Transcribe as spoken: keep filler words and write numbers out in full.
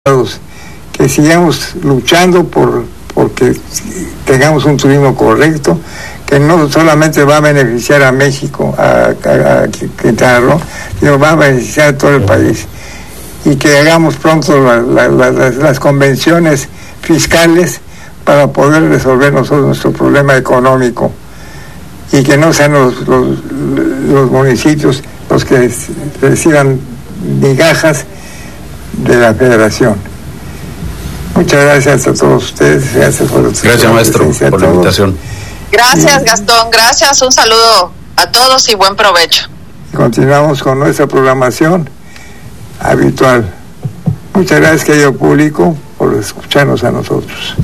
que sigamos luchando por porque tengamos un turismo correcto, que no solamente va a beneficiar a México, a, a, a Quintana Roo, sino va a beneficiar a todo el país, y que hagamos pronto la, la, la, las, las convenciones fiscales para poder resolver nosotros nuestro problema económico, y que no sean los, los, los municipios los que reciban migajas de la federación. Muchas gracias a todos ustedes. Gracias por Gracias, maestro, por la invitación. Gracias, Gastón. Gracias. Un saludo a todos y buen provecho. Continuamos con nuestra programación habitual. Muchas gracias, querido público, por escucharnos a nosotros.